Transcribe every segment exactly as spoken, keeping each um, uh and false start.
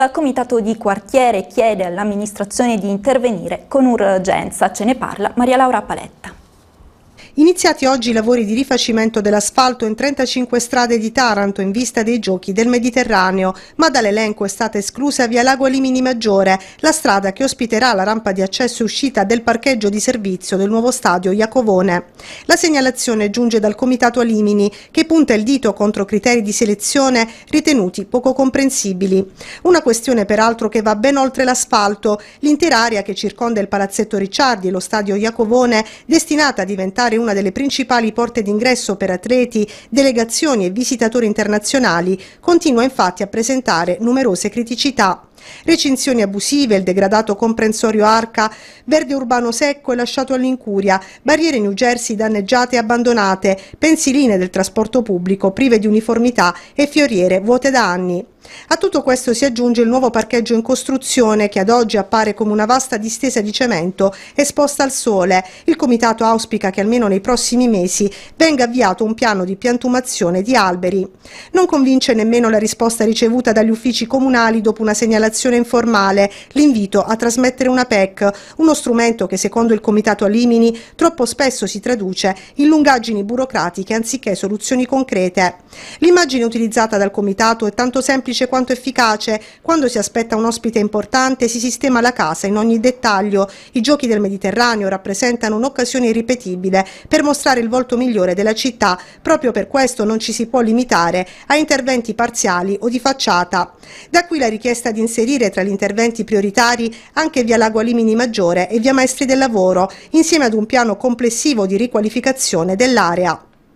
Il comitato di quartiere chiede all'amministrazione di intervenire con urgenza. Ce ne parla Maria Laura Paletta. Iniziati oggi i lavori di rifacimento dell'asfalto in trentacinque strade di Taranto in vista dei Giochi del Mediterraneo, ma dall'elenco è stata esclusa via Lago Alimini Maggiore, la strada che ospiterà la rampa di accesso e uscita del parcheggio di servizio del nuovo stadio Iacovone. La segnalazione giunge dal comitato Alimini, che punta il dito contro criteri di selezione ritenuti poco comprensibili. Una questione peraltro che va ben oltre l'asfalto, l'intera area che circonda il Palazzetto Ricciardi e lo stadio Iacovone, destinata a diventare una delle principali porte d'ingresso per atleti, delegazioni e visitatori internazionali, continua infatti a presentare numerose criticità. Recinzioni abusive, il degradato comprensorio Arca, verde urbano secco e lasciato all'incuria, barriere New Jersey danneggiate e abbandonate, pensiline del trasporto pubblico prive di uniformità e fioriere vuote da anni. A tutto questo si aggiunge il nuovo parcheggio in costruzione che ad oggi appare come una vasta distesa di cemento esposta al sole. Il comitato auspica che almeno nei prossimi mesi venga avviato un piano di piantumazione di alberi. Non convince nemmeno la risposta ricevuta dagli uffici comunali dopo una segnalazione informale, l'invito a trasmettere una P E C, uno strumento che secondo il comitato Alimini troppo spesso si traduce in lungaggini burocratiche anziché soluzioni concrete. L'immagine utilizzata dal comitato è tanto semplice quanto efficace. Quando si aspetta un ospite importante si sistema la casa in ogni dettaglio. I Giochi del Mediterraneo rappresentano un'occasione irripetibile per mostrare il volto migliore della città. Proprio per questo non ci si può limitare a interventi parziali o di facciata. Da qui la richiesta di inserire tra gli interventi prioritari anche via Lago Alimini Maggiore e via Maestri del Lavoro, insieme ad un piano complessivo di riqualificazione dell'area.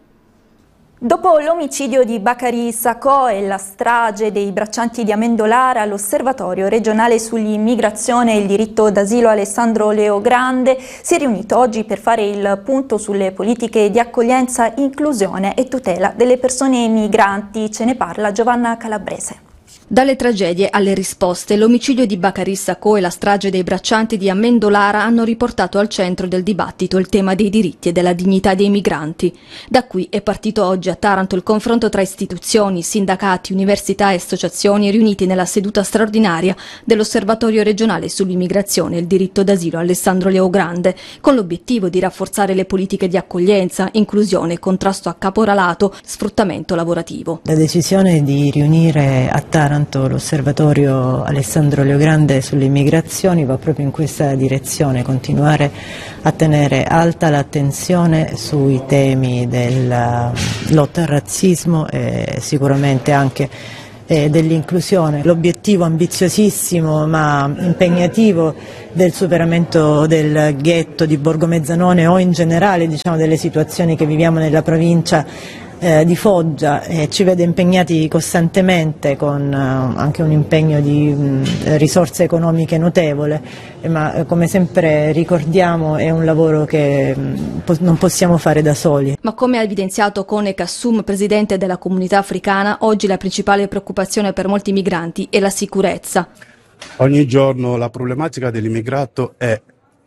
Dopo l'omicidio di Bacari Sacco e la strage dei braccianti di Amendolara, l'Osservatorio regionale sull'immigrazione e il diritto d'asilo Alessandro Leogrande si è riunito oggi per fare il punto sulle politiche di accoglienza, inclusione e tutela delle persone migranti. Ce ne parla Giovanna Calabrese. Dalle tragedie alle risposte, l'omicidio di Bacari Sacco e la strage dei braccianti di Amendolara hanno riportato al centro del dibattito il tema dei diritti e della dignità dei migranti. Da qui è partito oggi a Taranto il confronto tra istituzioni, sindacati, università e associazioni riuniti nella seduta straordinaria dell'Osservatorio regionale sull'immigrazione e il diritto d'asilo Alessandro Leogrande, con l'obiettivo di rafforzare le politiche di accoglienza, inclusione, contrasto a caporalato, sfruttamento lavorativo. La decisione di riunire a Taranto l'Osservatorio Alessandro Leogrande sulle immigrazioni va proprio in questa direzione, continuare a tenere alta l'attenzione sui temi della lotta al razzismo e sicuramente anche eh, dell'inclusione. L'obiettivo ambiziosissimo ma impegnativo del superamento del ghetto di Borgo Mezzanone o in generale diciamo, delle situazioni che viviamo nella provincia Eh, di Foggia eh, ci vede impegnati costantemente con eh, anche un impegno di mh, risorse economiche notevole, eh, ma eh, come sempre ricordiamo è un lavoro che mh, po- non possiamo fare da soli. Ma come ha evidenziato Kone Kassoum, presidente della comunità africana, oggi la principale preoccupazione per molti migranti è la sicurezza. Ogni giorno la problematica dell'immigrato è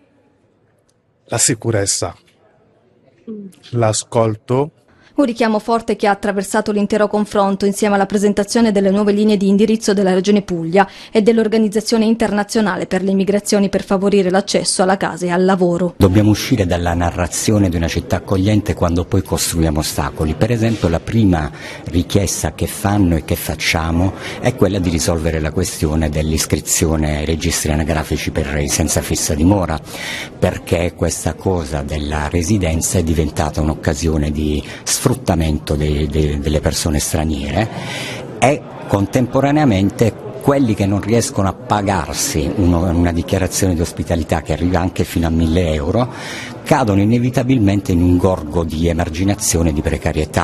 la sicurezza, l'ascolto. Un richiamo forte che ha attraversato l'intero confronto insieme alla presentazione delle nuove linee di indirizzo della Regione Puglia e dell'Organizzazione Internazionale per le Migrazioni per favorire l'accesso alla casa e al lavoro. Dobbiamo uscire dalla narrazione di una città accogliente quando poi costruiamo ostacoli. Per esempio la prima richiesta che fanno e che facciamo è quella di risolvere la questione dell'iscrizione ai registri anagrafici per i senza fissa dimora, perché questa cosa della residenza è diventata un'occasione di sfruttamento sfruttamento de, de, delle persone straniere e contemporaneamente quelli che non riescono a pagarsi uno, una dichiarazione di ospitalità che arriva anche fino a mille euro cadono inevitabilmente in un gorgo di emarginazione e di precarietà.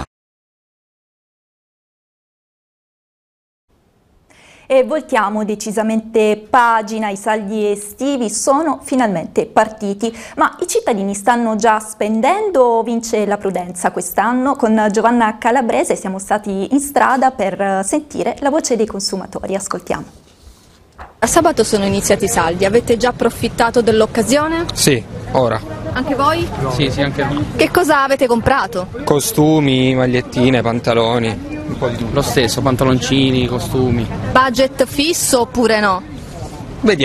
E voltiamo decisamente pagina, i saldi estivi sono finalmente partiti, ma i cittadini stanno già spendendo o vince la prudenza quest'anno? Con Giovanna Calabrese siamo stati in strada per sentire la voce dei consumatori, ascoltiamo. A sabato sono iniziati i saldi, avete già approfittato dell'occasione? Sì, ora. Anche voi? Sì, sì, anche noi. Che cosa avete comprato? Costumi, magliettine, pantaloni. Un po' di tutto. Lo stesso, pantaloncini, costumi. Budget fisso oppure no?